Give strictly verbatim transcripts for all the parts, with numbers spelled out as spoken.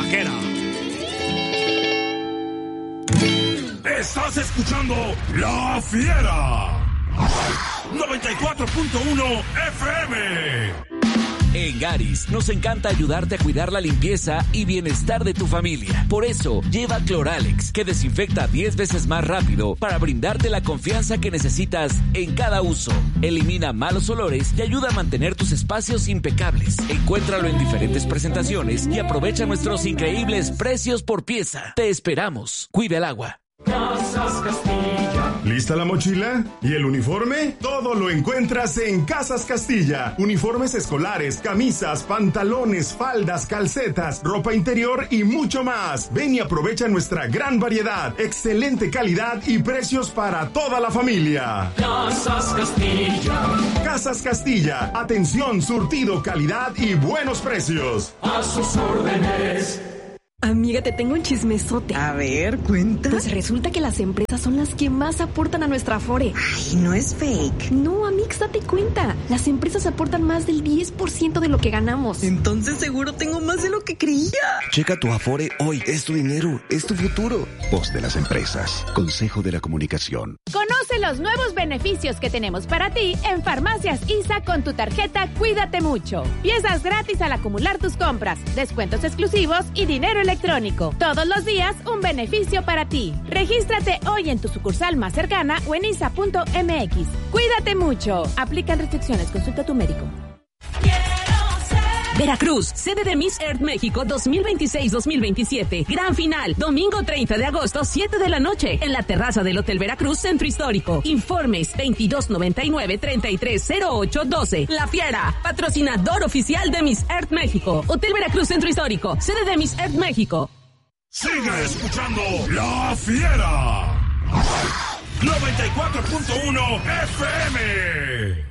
Vaquera. Estás escuchando La Fiera. noventa y cuatro punto uno F M. En Garis nos encanta ayudarte a cuidar la limpieza y bienestar de tu familia. Por eso, lleva Cloralex, que desinfecta diez veces más rápido para brindarte la confianza que necesitas en cada uso. Elimina malos olores y ayuda a mantener tus espacios impecables. Encuéntralo en diferentes presentaciones y aprovecha nuestros increíbles precios por pieza. Te esperamos. Cuida el agua. Casas Castilla. ¿Lista la mochila? ¿Y el uniforme? Todo lo encuentras en Casas Castilla. Uniformes escolares, camisas, pantalones, faldas, calcetas, ropa interior y mucho más. Ven y aprovecha nuestra gran variedad, excelente calidad y precios para toda la familia. Casas Castilla. Casas Castilla. Atención, surtido, calidad y buenos precios. A sus órdenes. Amiga, te tengo un chismesote. A ver, cuenta. Pues resulta que las empresas son las que más aportan a nuestra Afore. Ay, no es fake. No, amix, date cuenta. Las empresas aportan más del diez por ciento de lo que ganamos. Entonces seguro tengo más de lo que creía. Checa tu Afore hoy. Es tu dinero, es tu futuro. Voz de las empresas. Consejo de la Comunicación. Conoce los nuevos beneficios que tenemos para ti en Farmacias I S A con tu tarjeta Cuídate Mucho. Piezas gratis al acumular tus compras, descuentos exclusivos y dinero electrónico. Todos los días un beneficio para ti. Regístrate hoy en tu sucursal más cercana o en isa punto m x. Cuídate mucho. Aplican restricciones. Consulta a tu médico. Veracruz, sede de Miss Earth México dos mil veintiséis dos mil veintisiete. Gran final, domingo treinta de agosto, siete de la noche, en la terraza del Hotel Veracruz, Centro Histórico. Informes veintidós noventa y nueve, treinta y tres cero ocho doce. La Fiera, patrocinador oficial de Miss Earth México. Hotel Veracruz, Centro Histórico, sede de Miss Earth México. Sigue escuchando La Fiera. noventa y cuatro punto uno F M.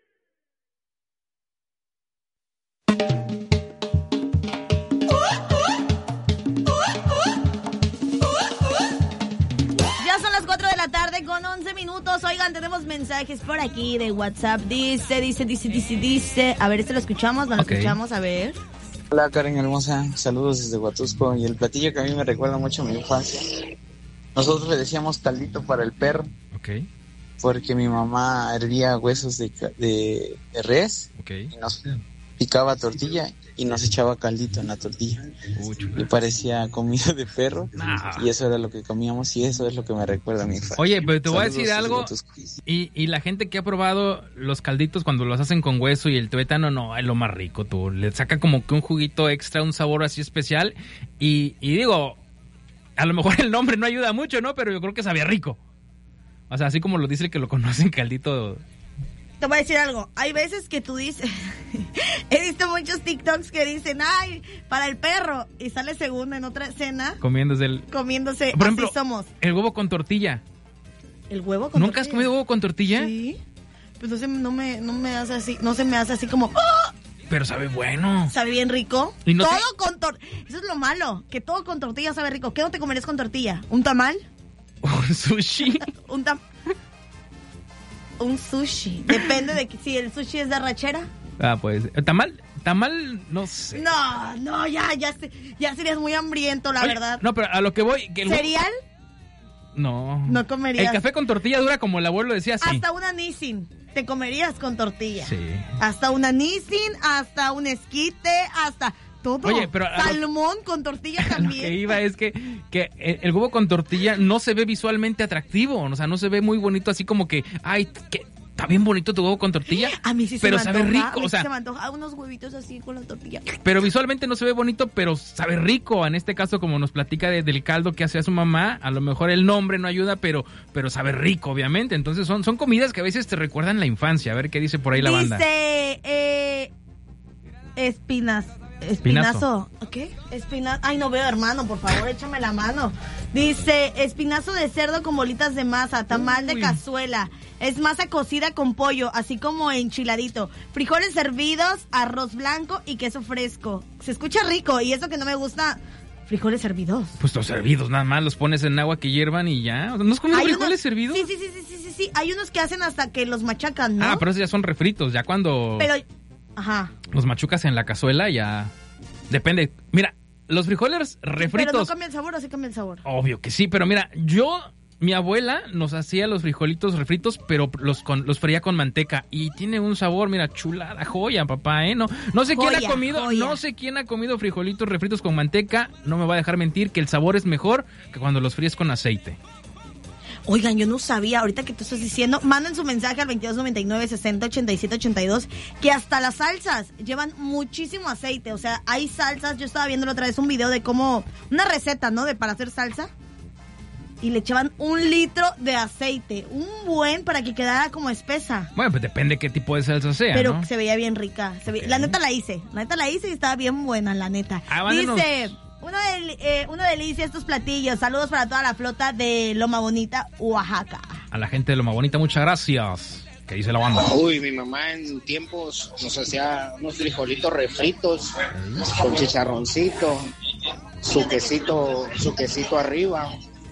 Con once minutos, oigan, tenemos mensajes por aquí de WhatsApp. Dice, dice, dice, dice, dice. A ver, este lo escuchamos, no lo okay. escuchamos, a ver. Hola, Karen hermosa, saludos desde Huatusco. Y el platillo que a mí me recuerda mucho a mi infancia. Nosotros le decíamos caldito para el perro. Ok. Porque mi mamá hervía huesos de, de, de res. Ok. Y nos picaba tortilla y nos echaba caldito en la tortilla. Uy, y parecía comida de perro. Nah. Y eso era lo que comíamos y eso es lo que me recuerda a mi infancia. Oye, pero te voy Saludos a decir algo. Y, y la gente que ha probado los calditos cuando los hacen con hueso y el tuétano, no, es lo más rico, tú. Le saca como que un juguito extra, un sabor así especial. Y, y digo, a lo mejor el nombre no ayuda mucho, ¿no? Pero yo creo que sabía rico. O sea, así como lo dice el que lo conocen, caldito. Te voy a decir algo, hay veces que tú dices, he visto muchos TikToks que dicen, ay, para el perro, y sale segundo en otra escena. Comiéndose el... Comiéndose, Por ejemplo, así somos. El huevo con tortilla. ¿El huevo con ¿Nunca tortilla? has comido huevo con tortilla? Sí, pues no se, no me, no me hace así, no se me hace así como, ¡oh! Pero sabe bueno. Sabe bien rico. ¿Y no todo te... con tortilla, eso es lo malo, que todo con tortilla sabe rico. ¿Qué no te comerías con tortilla? ¿Un tamal? ¿Un sushi? Un tamal. Un sushi. Depende de que, si el sushi es de arrachera. Ah, pues. ¿Tamal? Tamal, no sé. No, no, ya, ya, ya serías muy hambriento, la Oye, verdad. No, pero a lo que voy... Que el... ¿Cereal? No. No comerías. El café con tortilla dura como el abuelo decía, así. Hasta una Nissin te comerías con tortilla. Sí. Hasta una Nissin, hasta un esquite, hasta... Todo. Oye, pero salmón lo, con tortilla también. Lo que iba es que, que el, el huevo con tortilla no se ve visualmente atractivo. O sea, no se ve muy bonito así como que, ay, que está bien bonito tu huevo con tortilla. A mí sí se pero me sabe antoja, rico. A mí o sea, sí se me antoja unos huevitos así con la tortilla. Pero visualmente no se ve bonito, pero sabe rico. En este caso, como nos platica de, del caldo que hacía su mamá, a lo mejor el nombre no ayuda, pero, pero sabe rico, obviamente. Entonces son, son comidas que a veces te recuerdan la infancia. A ver qué dice por ahí la dice, banda. Dice, eh, espinas. Espinazo. ¿Qué? Espinazo. Ay, no veo, hermano, por favor, échame la mano. Dice, espinazo de cerdo con bolitas de masa, tamal Uy. de cazuela. Es masa cocida con pollo, así como enchiladito. Frijoles hervidos, arroz blanco y queso fresco. Se escucha rico, y eso que no me gusta, frijoles hervidos. Pues los hervidos, nada más, los pones en agua que hiervan y ya. ¿No has comido frijoles unos... hervidos? Sí, sí, sí, sí, sí, sí, sí. Hay unos que hacen hasta que los machacan, ¿no? Ah, pero esos ya son refritos, ya cuando... Pero... Ajá. Los machucas en la cazuela ya... Depende. Mira, los frijoles refritos. Pero no cambia el sabor, ¿o sí cambia el sabor? Obvio que sí, pero mira, yo... Mi abuela nos hacía los frijolitos refritos, pero los con, los freía con manteca. Y tiene un sabor, mira, chulada, joya, papá, ¿eh? No, no sé joya, quién ha comido, joya. no sé quién ha comido frijolitos refritos con manteca. No me va a dejar mentir que el sabor es mejor que cuando los fríes con aceite. Oigan, yo no sabía, ahorita que tú estás diciendo, manden su mensaje al veintidós noventa y nueve, sesenta, ochenta y siete, ochenta y dos, que hasta las salsas llevan muchísimo aceite. O sea, hay salsas, yo estaba viendo la otra vez un video de cómo, una receta, ¿no? De para hacer salsa. Y le echaban un litro de aceite, un buen para que quedara como espesa. Bueno, pues depende qué tipo de salsa sea, Pero ¿no? se veía bien rica. Se ve... okay. La neta la hice, la neta la hice y estaba bien buena, la neta. Ah, Dice, una, del, eh, una delicia estos platillos. Saludos para toda la flota de Loma Bonita, Oaxaca. A la gente de Loma Bonita, muchas gracias. ¿Qué dice la banda? Uy, mi mamá en tiempos nos hacía unos frijolitos refritos con chicharroncito, su quesito, su quesito arriba.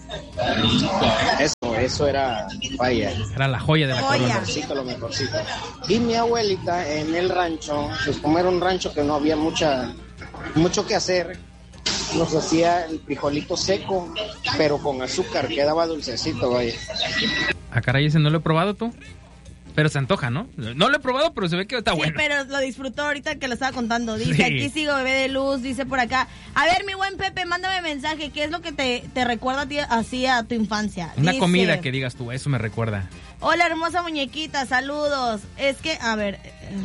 Eso, eso era vaya. Era la joya de la corona. Lo mejorcito, lo mejorcito. Y mi abuelita en el rancho, pues como era un rancho que no había mucha, mucho que hacer, nos hacía el frijolito seco, pero con azúcar, quedaba dulcecito, vaya. Ah, caray, ese no lo he probado tú. Pero se antoja, ¿no? No lo he probado, pero se ve que está sí, bueno. Pero lo disfrutó ahorita que lo estaba contando. Dice, sí. Aquí sigo, bebé de luz, dice por acá. A ver, mi buen Pepe, mándame mensaje. ¿Qué es lo que te, te recuerda a ti así a tu infancia? Una dice, comida que digas tú, eso me recuerda. Hola, hermosa muñequita, saludos. Es que, a ver...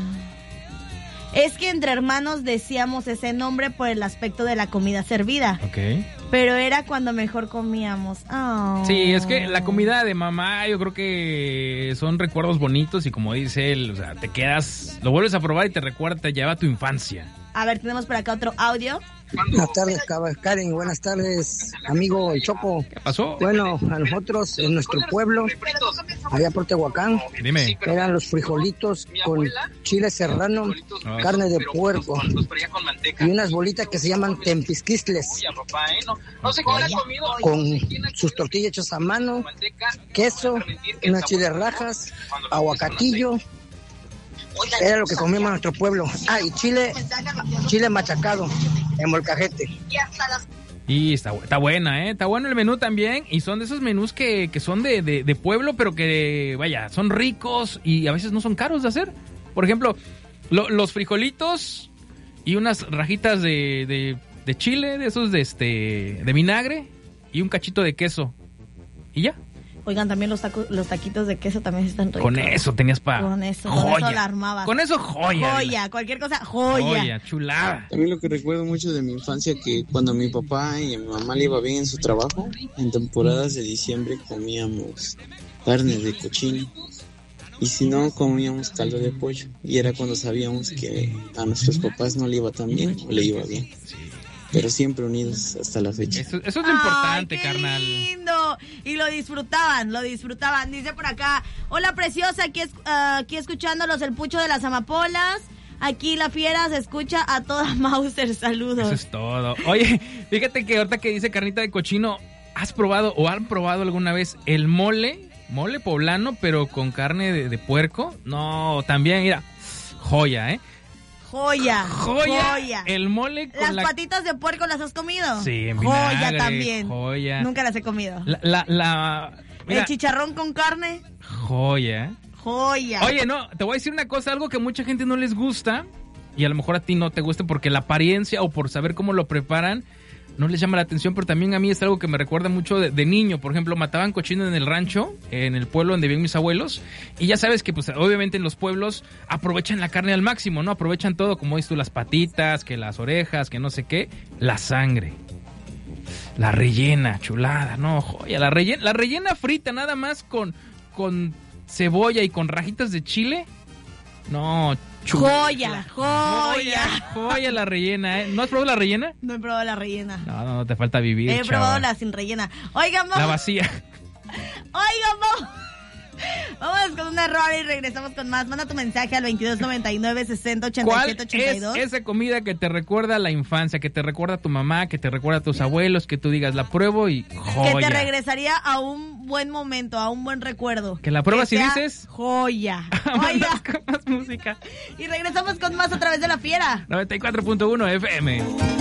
Es que entre hermanos decíamos ese nombre por el aspecto de la comida servida. Ok. Pero era cuando mejor comíamos. Oh. Sí, es que la comida de mamá yo creo que son recuerdos bonitos y como dice él, o sea, te quedas, lo vuelves a probar y te recuerda, te lleva a tu infancia. A ver, tenemos por acá otro audio. Buenas tardes, Karen. Buenas tardes, amigo El Choco. ¿Qué pasó? Bueno, a nosotros, en nuestro pueblo, allá por Tehuacán, Dime. eran los frijolitos con chile serrano, oh. carne de puerco y unas bolitas que se llaman tempisquistles, con sus tortillas hechas a mano, queso, unas chiles rajas, aguacatillo. Era lo que comíamos en nuestro pueblo. Ah, y chile, chile machacado en molcajete. Y está, está buena, ¿eh? Está bueno el menú también. Y son de esos menús que, que son de, de, de pueblo, pero que, vaya, son ricos y a veces no son caros de hacer. Por ejemplo, lo, los frijolitos y unas rajitas de, de, de chile, de esos de, este, de vinagre y un cachito de queso. Y ya. Oigan, también los tacos, los taquitos de queso también están ricos. Con eso tenías para Con eso, joya. con eso la armabas. Con eso joya. Joya, cualquier cosa, joya. Joya, chulada. A mí lo que recuerdo mucho de mi infancia que cuando mi papá y a mi mamá le iba bien en su trabajo, en temporadas de diciembre comíamos carne de cochino. Y si no, comíamos caldo de pollo. Y era cuando sabíamos que a nuestros papás no le iba tan bien o le iba bien. Pero siempre unidos hasta la fecha. Eso, eso es lo importante, Ay, qué carnal. Lindo. Y lo disfrutaban, lo disfrutaban. Dice por acá, hola preciosa, aquí, es, uh, aquí escuchándolos el pucho de las amapolas. Aquí la fiera se escucha a toda Mauser, saludos. Eso es todo. Oye, fíjate que ahorita que dice carnita de cochino, ¿has probado o han probado alguna vez el mole? Mole poblano, pero con carne de, de puerco. No, también, mira, joya, ¿eh? Joya, joya, joya. El mole con ¿Las la... patitas de puerco las has comido? Sí, en Joya vinagre, también. Joya. Nunca las he comido. La, la, la... Mira. El chicharrón con carne. Joya. Joya. Oye, no, te voy a decir una cosa, algo que a mucha gente no les gusta y a lo mejor a ti no te gusta porque la apariencia o por saber cómo lo preparan no les llama la atención, pero también a mí es algo que me recuerda mucho de, de niño. Por ejemplo, mataban cochino en el rancho, en el pueblo donde vivían mis abuelos, y ya sabes que pues obviamente en los pueblos aprovechan la carne al máximo, ¿no? Aprovechan todo, como dices tú, las patitas, que las orejas, que no sé qué, la sangre, la rellena, chulada, no, joya, la rellena, la rellena frita nada más con, con cebolla y con rajitas de chile, no, chulada. Joya, joya, joya, joya la rellena, ¿eh? ¿No has probado la rellena? No he probado la rellena. No, no, no te falta vivir, He chava. probado la sin rellena. Oigan, vamos. La vacía. Oigan, vamos. Vamos con un error y regresamos con más. Manda tu mensaje al veintidós noventa y nueve, sesenta, ochenta y siete, ochenta y dos. ¿Cuál es esa comida que te recuerda a la infancia, que te recuerda a tu mamá, que te recuerda a tus abuelos, que tú digas, la pruebo y joya? Que te regresaría a un buen momento, a un buen recuerdo. Que la pruebas que y dices... Joya. Oiga. Con más música. Y regresamos con más a través de La Fiera. noventa y cuatro punto uno F M.